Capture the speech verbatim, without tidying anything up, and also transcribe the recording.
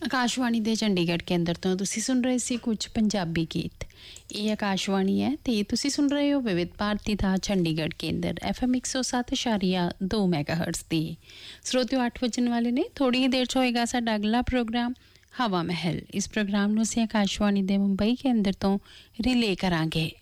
ਆਕਾਸ਼ਵਾਣੀ ਦੇ ਚੰਡੀਗੜ੍ਹ ਕੇਂਦਰ ਤੋਂ ਤੁਸੀਂ ਸੁਣ ਰਹੇ ਸੀ ਕੁਝ ਪੰਜਾਬੀ ਗੀਤ। ਇਹ ਆਕਾਸ਼ਵਾਣੀ ਹੈ ਤੇ ਤੁਸੀਂ ਸੁਣ ਰਹੇ ਹੋ ਵਿਵਿਧ ਭਾਰਤੀ ਦਾ ਚੰਡੀਗੜ੍ਹ ਕੇਂਦਰ ਐਫ ਐਮ ਇੱਕ ਸੌ ਸੱਤ ਇਸ਼ਾਰੀਆ ਦੋ ਮੈਗਾ ਹਰਟਜ਼ ਦੀ। ਸਰੋਤਿਓ ਅੱਠ ਵੱਜਣ ਵਾਲੇ ਨੇ, ਥੋੜ੍ਹੀ ਹੀ ਦੇਰ 'ਚ ਹੋਏਗਾ ਸਾਡਾ ਅਗਲਾ ਪ੍ਰੋਗਰਾਮ ਹਵਾ ਮਹਿਲ। ਇਸ ਪ੍ਰੋਗਰਾਮ ਨੂੰ ਅਸੀਂ ਆਕਾਸ਼ਵਾਣੀ ਦੇ ਮੁੰਬਈ ਕੇਂਦਰ ਤੋਂ ਰਿਲੇ ਕਰਾਂਗੇ।